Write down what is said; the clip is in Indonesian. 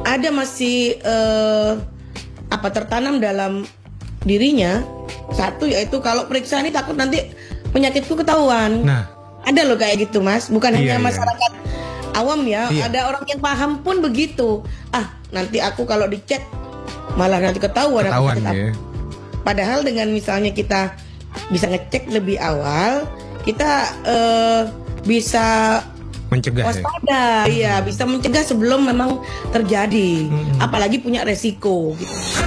ada masih tertanam dalam dirinya. Satu yaitu kalau periksa ini takut nanti penyakitku ketahuan. Nah, ada loh kayak gitu Mas, bukan hanya masyarakat awam ya, Iya. ada orang yang paham pun begitu. Nanti aku kalau dicek malah nanti ketahuan aku sakit apa. ya. Padahal dengan misalnya kita bisa ngecek lebih awal, kita bisa Mencegah ya. waspada, iya bisa mencegah sebelum memang terjadi. Apalagi punya resiko gitu.